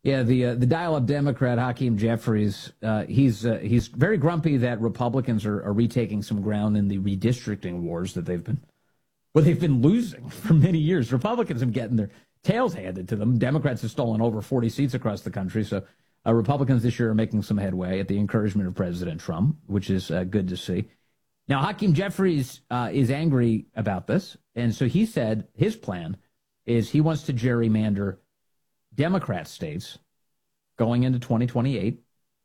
Yeah, the dial-up Democrat Hakeem Jeffries, he's very grumpy that Republicans are retaking some ground in the redistricting wars that they've been losing for many years. Republicans have getting their tails handed to them. Democrats have stolen over 40 seats across the country. So Republicans this year are making some headway at the encouragement of President Trump, which is good to see. Now, Hakeem Jeffries is angry about this. And so he said his plan is he wants to gerrymander Democrat states going into 2028.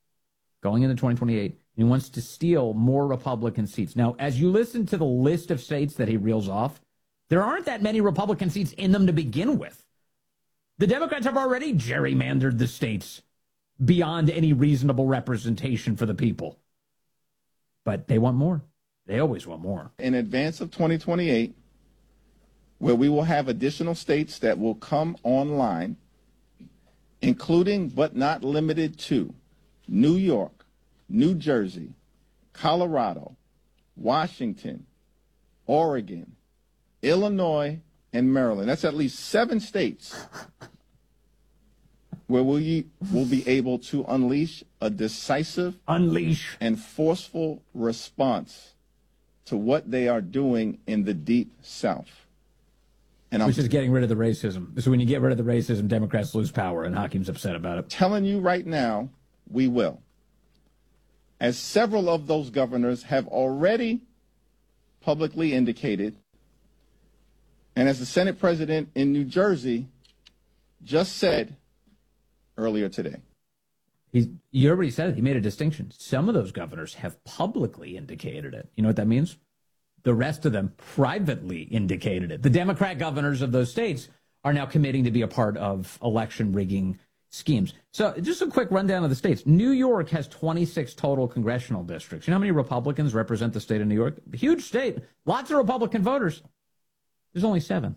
He wants to steal more Republican seats. Now, as you listen to the list of states that he reels off, there aren't that many Republican seats in them to begin with. The Democrats have already gerrymandered the states beyond any reasonable representation for the people. But they want more. They always want more. In advance of 2028, where we will have additional states that will come online, including but not limited to New York, New Jersey, Colorado, Washington, Oregon, Illinois, and Maryland. That's at least 7 states where we will be able to unleash a decisive and forceful response to what they are doing in the Deep South. Which is getting rid of the racism. So when you get rid of the racism, Democrats lose power, and Hakeem's upset about it. Telling you right now, we will. As several of those governors have already publicly indicated, and as the Senate president in New Jersey just said earlier today. You already said it. He made a distinction. Some of those governors have publicly indicated it. You know what that means? The rest of them privately indicated it. The Democrat governors of those states are now committing to be a part of election rigging schemes. So just a quick rundown of the states. New York has 26 total congressional districts. You know how many Republicans represent the state of New York? A huge state. Lots of Republican voters. There's only 7.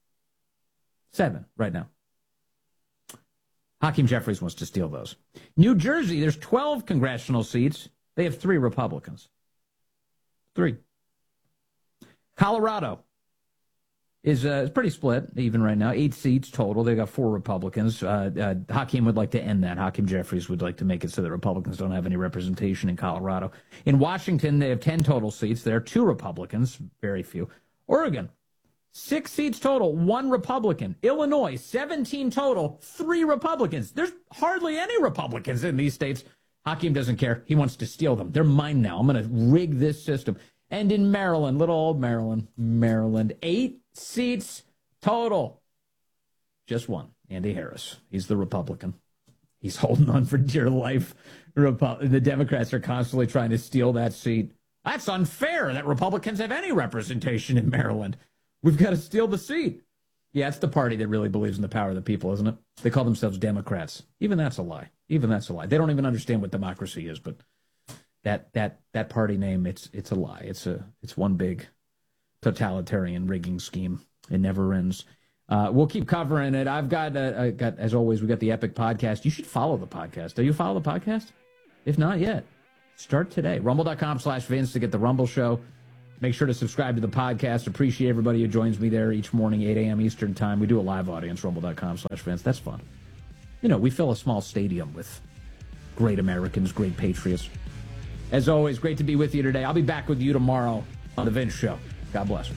7 right now. Hakeem Jeffries wants to steal those. New Jersey, there's 12 congressional seats. They have 3 Republicans. 3. Colorado is pretty split, even right now. 8 seats total. They've got 4 Republicans. Hakeem would like to end that. Hakeem Jeffries would like to make it so that Republicans don't have any representation in Colorado. In Washington, they have 10 total seats. There are 2 Republicans, very few. Oregon, 6 seats total, 1 Republican. Illinois, 17 total, 3 Republicans. There's hardly any Republicans in these states. Hakeem doesn't care. He wants to steal them. They're mine now. I'm going to rig this system. And in Maryland, little old Maryland, 8 seats total. Just 1, Andy Harris. He's the Republican. He's holding on for dear life. The Democrats are constantly trying to steal that seat. That's unfair that Republicans have any representation in Maryland. We've got to steal the seat. Yeah, it's the party that really believes in the power of the people, isn't it? They call themselves Democrats. Even that's a lie. They don't even understand what democracy is, but that party name, it's a lie. It's one big totalitarian rigging scheme. It never ends. We'll keep covering it. I've got as always, we got the Epic Podcast. You should follow the podcast. Do you follow the podcast? If not yet, start today. Rumble.com/Vince to get the Rumble Show. Make sure to subscribe to the podcast. Appreciate everybody who joins me there each morning, 8 a.m. Eastern time. We do a live audience, rumble.com/Vince. That's fun. You know, we fill a small stadium with great Americans, great patriots. As always, great to be with you today. I'll be back with you tomorrow on The Vince Show. God bless.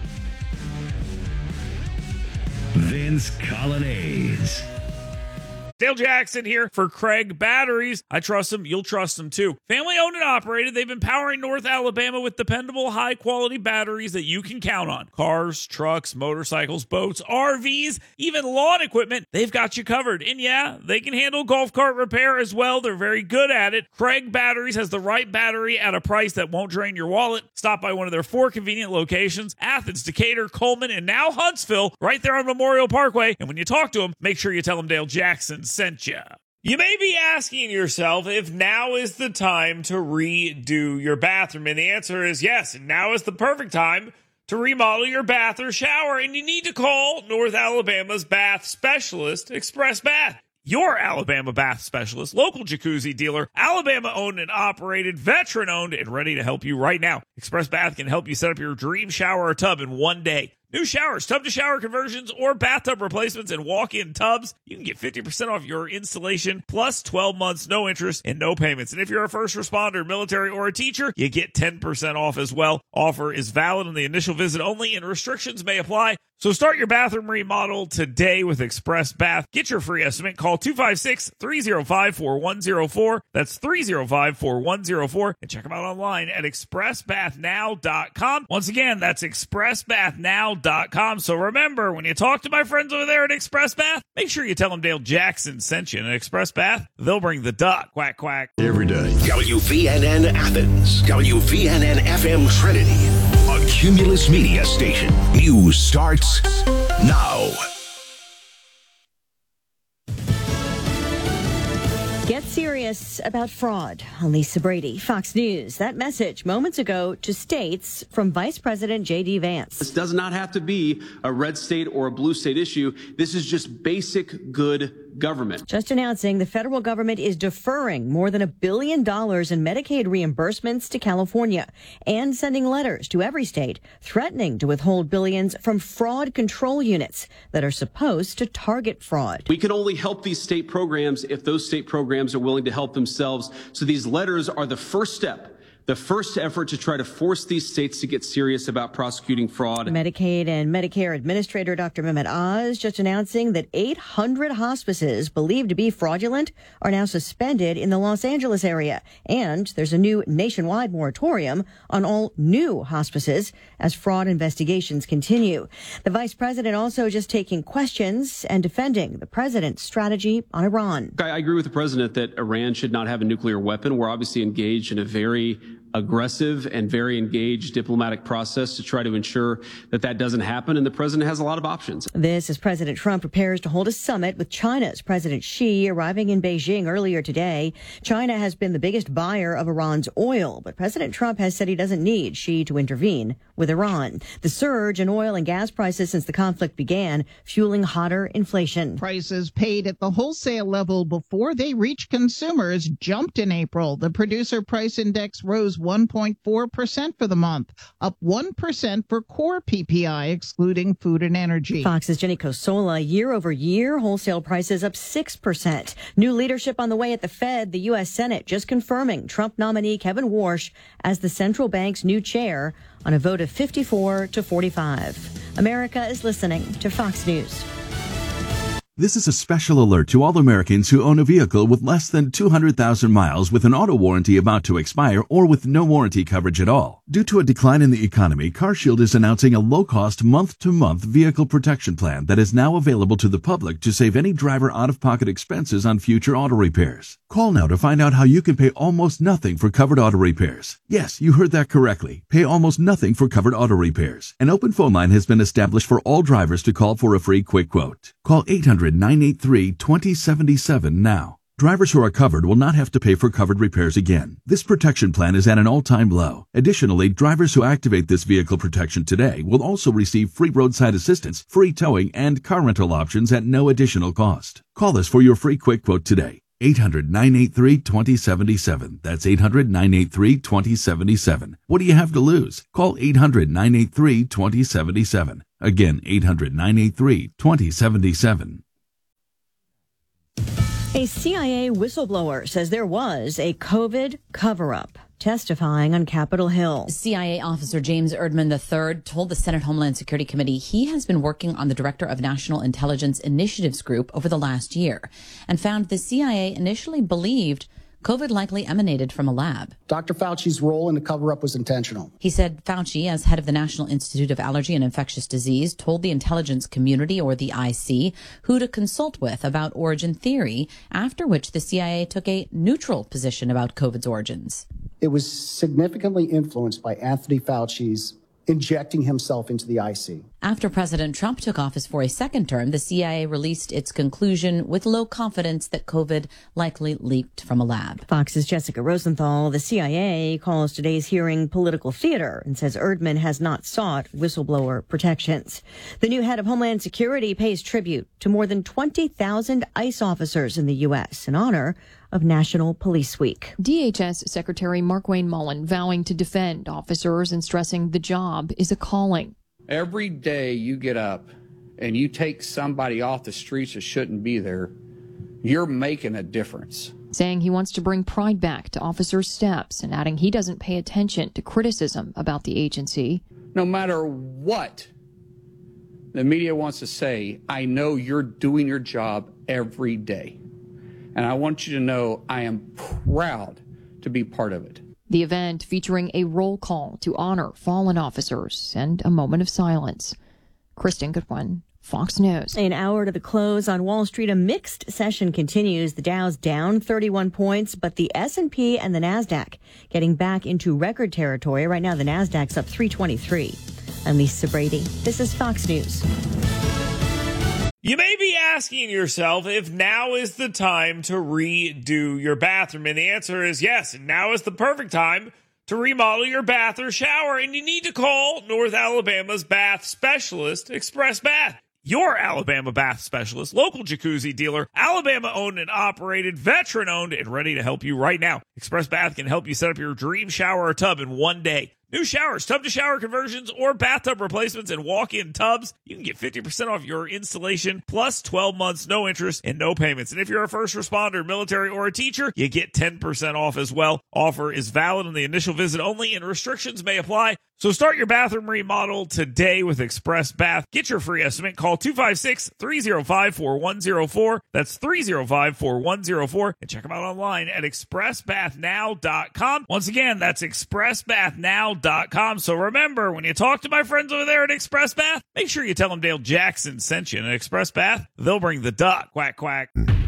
Vince Colonnades. Dale Jackson here for Craig Batteries. I trust them. You'll trust them too. Family owned and operated. They've been powering North Alabama with dependable, high quality batteries that you can count on. Cars, trucks, motorcycles, boats, RVs, even lawn equipment. They've got you covered. And yeah, they can handle golf cart repair as well. They're very good at it. Craig Batteries has the right battery at a price that won't drain your wallet. Stop by one of their 4 convenient locations: Athens, Decatur, Coleman, and now Huntsville, right there on Memorial Parkway. And when you talk to them, make sure you tell them Dale Jackson sent you. You may be asking yourself if now is the time to redo your bathroom, and the answer is yes. Now is the perfect time to remodel your bath or shower, and you need to call North Alabama's bath specialist, Express Bath. Your Alabama bath specialist, local jacuzzi dealer, Alabama owned and operated, veteran owned, and ready to help you right now. Express Bath can help you set up your dream shower or tub in one day. New showers, tub-to-shower conversions, or bathtub replacements and walk-in tubs. You can get 50% off your installation, plus 12 months, no interest, and no payments. And if you're a first responder, military, or a teacher, you get 10% off as well. Offer is valid on the initial visit only, and restrictions may apply. So start your bathroom remodel today with Express Bath. Get your free estimate. Call 256-305-4104. That's 305-4104. And check them out online at expressbathnow.com. Once again, that's expressbathnow.com. So remember, when you talk to my friends over there at Express Bath, make sure you tell them Dale Jackson sent you. And at Express Bath, they'll bring the duck. Quack, quack. Every day. WVNN Athens, WVNN FM Trinity, a Cumulus Media station. News starts now. Get serious about fraud. Lisa Brady, Fox News. That message moments ago to states from Vice President J.D. Vance. This does not have to be a red state or a blue state issue. This is just basic good government. Just announcing the federal government is deferring more than $1 billion in Medicaid reimbursements to California and sending letters to every state threatening to withhold billions from fraud control units that are supposed to target fraud. We can only help these state programs if those state programs are willing to help themselves. So these letters are the first step. The first effort to try to force these states to get serious about prosecuting fraud. Medicaid and Medicare Administrator Dr. Mehmet Oz just announcing that 800 hospices believed to be fraudulent are now suspended in the Los Angeles area. And there's a new nationwide moratorium on all new hospices as fraud investigations continue. The vice president also just taking questions and defending the president's strategy on Iran. I agree with the president that Iran should not have a nuclear weapon. We're obviously engaged in a very aggressive and very engaged diplomatic process to try to ensure that that doesn't happen. And the president has a lot of options. This as President Trump prepares to hold a summit with China's President Xi arriving in Beijing earlier today. China has been the biggest buyer of Iran's oil, but President Trump has said he doesn't need Xi to intervene with Iran. The surge in oil and gas prices since the conflict began, fueling hotter inflation. Prices paid at the wholesale level before they reach consumers jumped in April. The producer price index rose 1.4% for the month, up 1% for core PPI, excluding food and energy. Fox's Jenny Cosola, year over year, wholesale prices up 6%. New leadership on the way at the Fed, the U.S. Senate just confirming Trump nominee Kevin Warsh as the central bank's new chair on a vote of 54 to 45. America is listening to Fox News. This is a special alert to all Americans who own a vehicle with less than 200,000 miles with an auto warranty about to expire or with no warranty coverage at all. Due to a decline in the economy, CarShield is announcing a low-cost month-to-month vehicle protection plan that is now available to the public to save any driver out-of-pocket expenses on future auto repairs. Call now to find out how you can pay almost nothing for covered auto repairs. Yes, you heard that correctly. Pay almost nothing for covered auto repairs. An open phone line has been established for all drivers to call for a free quick quote. Call 800-983-2077 now. Drivers who are covered will not have to pay for covered repairs again. This protection plan is at an all-time low. Additionally, drivers who activate this vehicle protection today will also receive free roadside assistance, free towing, and car rental options at no additional cost. Call us for your free quick quote today. 800-983-2077. That's 800-983-2077. What do you have to lose? Call 800-983-2077. Again, 800-983-2077. A CIA whistleblower says there was a COVID cover-up. Testifying on Capitol Hill. CIA officer James Erdman III told the Senate Homeland Security Committee he has been working on the Director of National Intelligence Initiatives Group over the last year and found the CIA initially believed COVID likely emanated from a lab. Dr. Fauci's role in the cover-up was intentional. He said Fauci, as head of the National Institute of Allergy and Infectious Disease, told the intelligence community, or the IC, who to consult with about origin theory, after which the CIA took a neutral position about COVID's origins. It was significantly influenced by Anthony Fauci's injecting himself into the IC. After President Trump took office for a second term, the CIA released its conclusion with low confidence that COVID likely leaked from a lab. Fox's Jessica Rosenthal. The CIA calls today's hearing political theater and says Erdman has not sought whistleblower protections. The new head of Homeland Security pays tribute to more than 20,000 ICE officers in the U.S. in honor of National Police Week. DHS Secretary Markwayne Mullin vowing to defend officers and stressing the job is a calling. Every day you get up and you take somebody off the streets that shouldn't be there, you're making a difference. Saying he wants to bring pride back to officers' steps and adding he doesn't pay attention to criticism about the agency. No matter what the media wants to say, I know you're doing your job every day. And I want you to know I am proud to be part of it. The event featuring a roll call to honor fallen officers and a moment of silence. Kristen Goodwin, Fox News. An hour to the close on Wall Street, a mixed session continues. The Dow's down 31 points, but the S&P and the Nasdaq getting back into record territory. Right now, the Nasdaq's up 323. I'm Lisa Brady. This is Fox News. You may be asking yourself if now is the time to redo your bathroom. And the answer is yes. Now is the perfect time to remodel your bath or shower. And you need to call North Alabama's bath specialist, Express Bath. Your Alabama bath specialist, local jacuzzi dealer, Alabama owned and operated, veteran owned, and ready to help you right now. Express Bath can help you set up your dream shower or tub in one day. New showers, tub-to-shower conversions, or bathtub replacements and walk-in tubs. You can get 50% off your installation, plus 12 months, no interest, and no payments. And if you're a first responder, military, or a teacher, you get 10% off as well. Offer is valid on the initial visit only, and restrictions may apply. So start your bathroom remodel today with Express Bath. Get your free estimate. Call 256-305-4104. That's 305-4104. And check them out online at expressbathnow.com. Once again, that's expressbathnow.com. So remember, when you talk to my friends over there at Express Bath, make sure you tell them Dale Jackson sent you. And at Express Bath, they'll bring the duck. Quack, quack.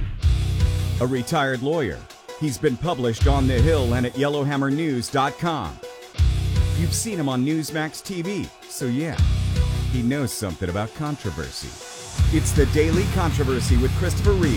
A retired lawyer. He's been published on The Hill and at YellowhammerNews.com. You've seen him on Newsmax TV, so yeah, he knows something about controversy. It's the Daily Controversy with Christopher Reed.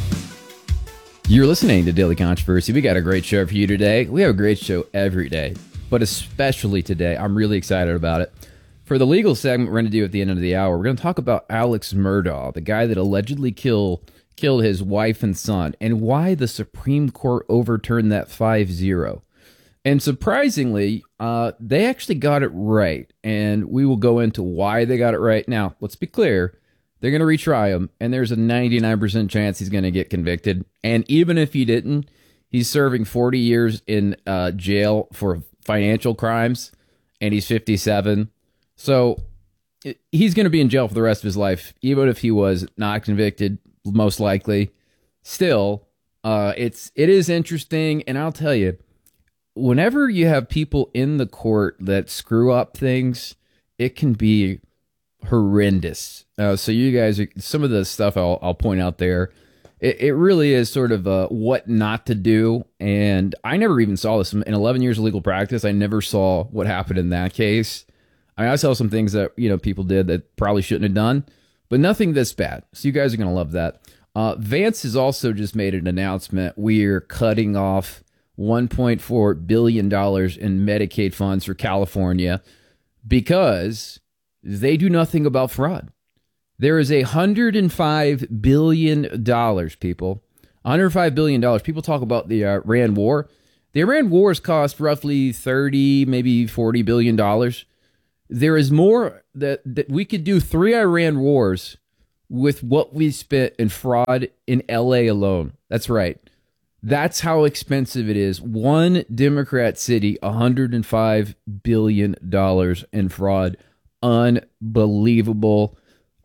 You're listening to Daily Controversy. We got a great show for you today. We have a great show every day, but especially today. I'm really excited about it. For the legal segment we're going to do at the end of the hour, we're going to talk about Alex Murdaugh, the guy that allegedly killed his wife and son, and why the Supreme Court overturned that 5-0. And surprisingly, they actually got it right, and we will go into why they got it right. Now, let's be clear. They're going to retry him, and there's a 99% chance he's going to get convicted. And even if he didn't, he's serving 40 years in jail for financial crimes, and he's 57. So he's going to be in jail for the rest of his life, even if he was not convicted, most likely. Still, it is interesting, and I'll tell you, whenever you have people in the court that screw up things, it can be horrendous. So you guys, some of the stuff I'll point out there, it really is sort of what not to do. And I never even saw this in 11 years of legal practice. I never saw what happened in that case. I mean, I saw some things that, people did that probably shouldn't have done, but nothing this bad. So you guys are going to love that. Vance has also just made an announcement. We're cutting off $1.4 billion in Medicaid funds for California because they do nothing about fraud. There is $105 billion, people. $105 billion. People talk about the Iran war. The Iran wars cost roughly $30, maybe $40 billion. There is more that we could do 3 Iran wars with what we spent in fraud in LA alone. That's right. That's how expensive it is. One Democrat city, $105 billion in fraud. Unbelievable.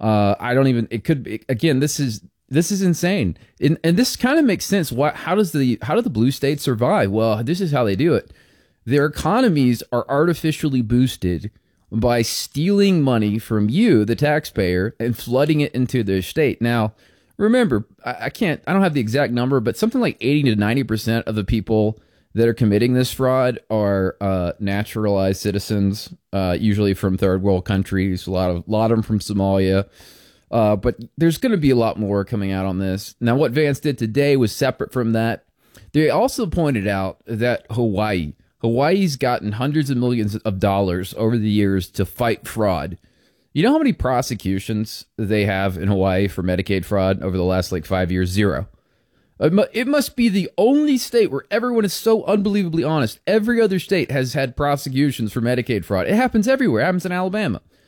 It could be, again, this is insane. And this kind of makes sense. How do the blue states survive? Well, this is how they do it. Their economies are artificially boosted by stealing money from you, the taxpayer, and flooding it into their state. Now, remember, I don't have the exact number, but something like 80 to 90% of the people that are committing this fraud are naturalized citizens, usually from third world countries. A lot of them from Somalia. But there's going to be a lot more coming out on this. Now, what Vance did today was separate from that. They also pointed out that Hawaii's gotten hundreds of millions of dollars over the years to fight fraud. You know how many prosecutions they have in Hawaii for Medicaid fraud over the last 5 years? 0. It must be the only state where everyone is so unbelievably honest. Every other state has had prosecutions for Medicaid fraud. It happens everywhere. It happens in Alabama.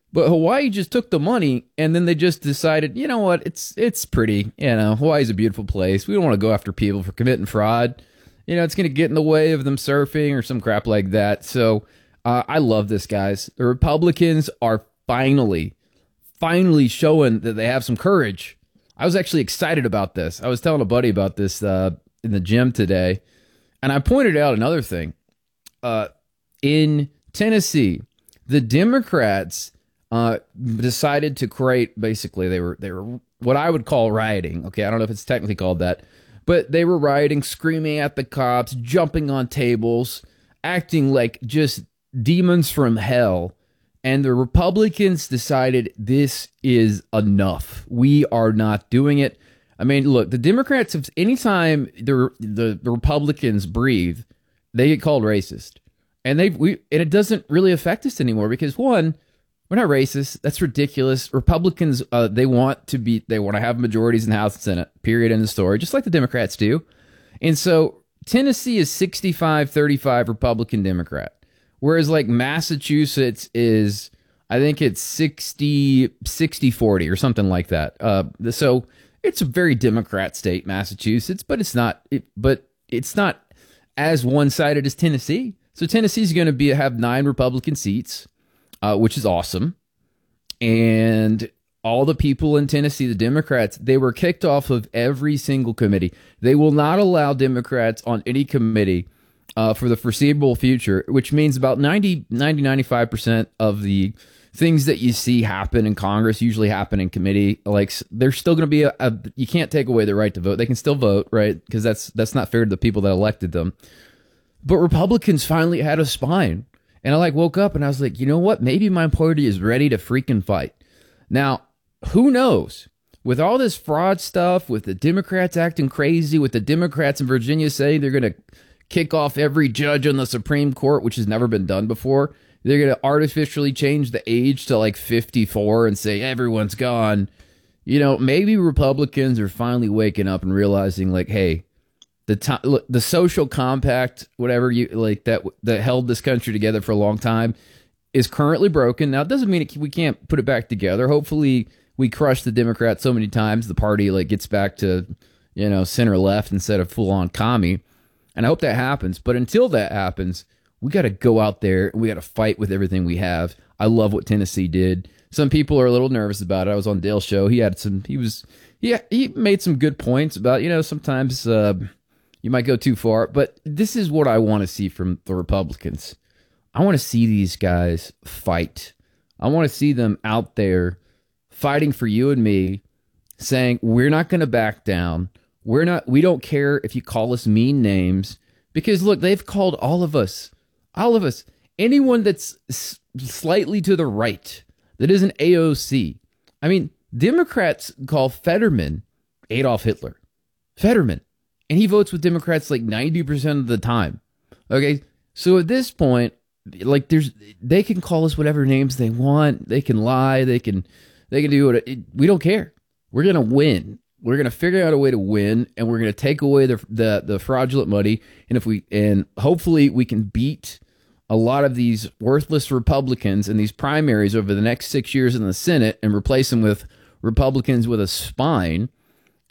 But Hawaii just took the money, and then they just decided, you know what, it's pretty. Hawaii's a beautiful place. We don't want to go after people for committing fraud. It's going to get in the way of them surfing or some crap like that. So I love this, guys. The Republicans are finally showing that they have some courage. I was actually excited about this. I was telling a buddy about this in the gym today, and I pointed out another thing. In Tennessee, the Democrats decided to create, basically, they were what I would call rioting. Okay, I don't know if it's technically called that, but they were rioting, screaming at the cops, jumping on tables, acting like just demons from hell. And the Republicans decided this is enough. We are not doing it. I mean, look, the Democrats, anytime the Republicans breathe, they get called racist. And it doesn't really affect us anymore because, one, we're not racist. That's ridiculous. Republicans, they want to have majorities in the House and Senate, period, end of story, just like the Democrats do. And so Tennessee is 65-35 Republican Democrat, whereas like Massachusetts is, I think it's 60-40 or something like that. So it's a very Democrat state, Massachusetts, but it's not as one-sided as Tennessee. So Tennessee's going to have 9 Republican seats, which is awesome. And all the people in Tennessee, the Democrats, they were kicked off of every single committee. They will not allow Democrats on any committee for the foreseeable future, which means about 95% of the things that you see happen in Congress usually happen in committee. Like, there's still going to be you can't take away their right to vote. They can still vote, right? Because that's not fair to the people that elected them. But Republicans finally had a spine. And I woke up and I was like, you know what? Maybe my party is ready to freaking fight. Now, who knows? With all this fraud stuff, with the Democrats acting crazy, with the Democrats in Virginia saying they're going to kick off every judge on the Supreme Court, which has never been done before. They're going to artificially change the age to 54 and say everyone's gone. Maybe Republicans are finally waking up and realizing hey, the social compact, whatever that held this country together for a long time, is currently broken. Now, it doesn't mean we can't put it back together. Hopefully, we crush the Democrats so many times the party gets back to center left instead of full on commie, and I hope that happens. But until that happens, we got to go out there and we got to fight with everything we have. I love what Tennessee did. Some people are a little nervous about it. I was on Dale's show. He made some good points about sometimes. You might go too far, but this is what I want to see from the Republicans. I want to see these guys fight. I want to see them out there fighting for you and me, saying, we're not going to back down. We don't care if you call us mean names, because look, they've called all of us, anyone that's slightly to the right, that isn't AOC. I mean, Democrats call Fetterman Adolf Hitler. Fetterman. And he votes with Democrats 90% of the time. Okay, so at this point, they can call us whatever names they want. They can lie. They can do it. We don't care. We're gonna win. We're gonna figure out a way to win, and we're gonna take away the fraudulent money. And hopefully we can beat a lot of these worthless Republicans in these primaries over the next 6 years in the Senate and replace them with Republicans with a spine.